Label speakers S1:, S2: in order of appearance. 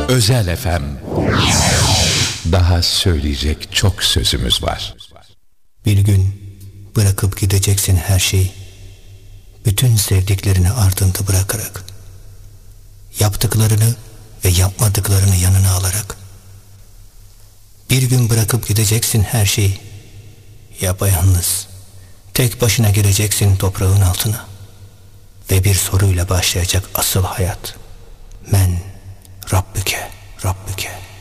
S1: Özel FM. Daha söyleyecek çok sözümüz var.
S2: Bir gün bırakıp gideceksin her şeyi, bütün sevdiklerini ardında bırakarak, yaptıklarını ve yapmadıklarını yanına alarak. Bir gün bırakıp gideceksin her şeyi, yapayalnız, tek başına gireceksin toprağın altına. Ve bir soruyla başlayacak asıl hayat. Men Rabbüke, Rabbüke.